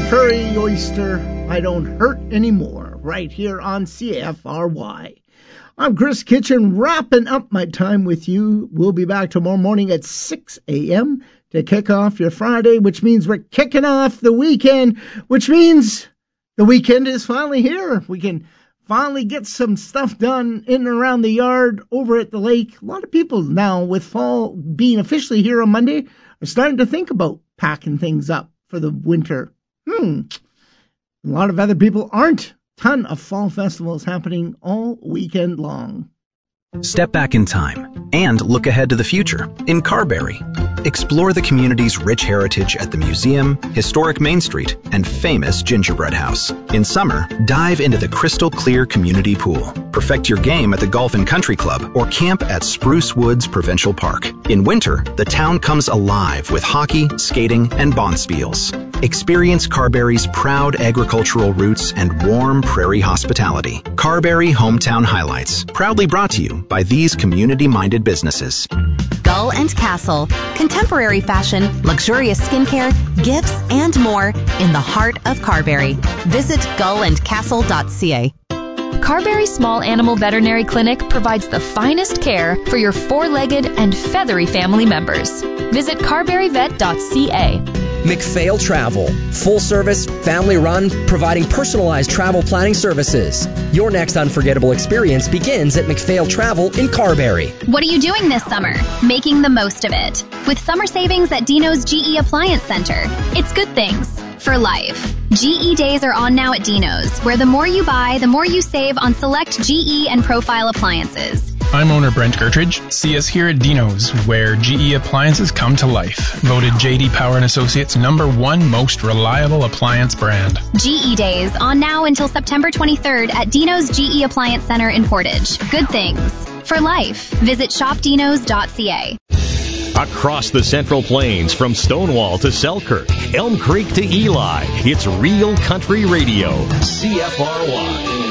Prairie Oyster, I Don't Hurt Anymore, right here on CFRY. I'm Chris Kitchen, wrapping up my time with you. We'll be back tomorrow morning at 6 a.m. to kick off your Friday, which means we're kicking off the weekend, which means the weekend is finally here. We can finally get some stuff done in and around the yard, over at the lake. A lot of people now, with fall being officially here on Monday, are starting to think about packing things up for the winter. A lot of other people aren't. Ton of fall festivals happening all weekend long. Step back in time and look ahead to the future in Carberry. Explore the community's rich heritage at the museum, historic Main Street, and famous gingerbread house. In summer, dive into the crystal clear community pool. Perfect your game at the Golf and Country Club or camp at Spruce Woods Provincial Park. In winter, the town comes alive with hockey, skating, and bonspiels. Experience Carberry's proud agricultural roots and warm prairie hospitality. Carberry Hometown Highlights, proudly brought to you by these community-minded businesses. Gull and Castle. Contemporary fashion, luxurious skincare, gifts, and more in the heart of Carberry. Visit gullandcastle.ca. Carberry Small Animal Veterinary Clinic provides the finest care for your four-legged and feathery family members. Visit carberryvet.ca. McPhail Travel. Full service, family run, providing personalized travel planning services. Your next unforgettable experience begins at McPhail Travel in Carberry. What are you doing this summer? Making the most of it. With summer savings at Dino's GE Appliance Center. It's good things for life. GE Days are on now at Dino's, where the more you buy, the more you save on select GE and Profile appliances. I'm owner Brent Gertridge. See us here at Dino's, where GE appliances come to life. Voted J.D. Power & Associates #1 most reliable appliance brand. GE Days on now until September 23rd at Dino's GE Appliance Center in Portage. Good things for life. Visit shopdinos.ca. Across the Central Plains, from Stonewall to Selkirk, Elm Creek to Eli, it's Real Country Radio, CFRY.